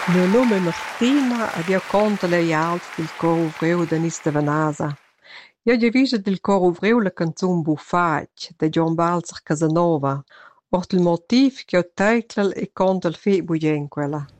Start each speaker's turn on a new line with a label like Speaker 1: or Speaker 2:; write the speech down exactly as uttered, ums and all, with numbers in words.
Speaker 1: Mio nome è Martina ed io conto le alt del coro uvriu de Nis de Vanasa. Io ho visto del coro uvriu la canzone Buffage de John Balzer Casanova, ort il motiv che ho teclal e conto il fe bugen quella.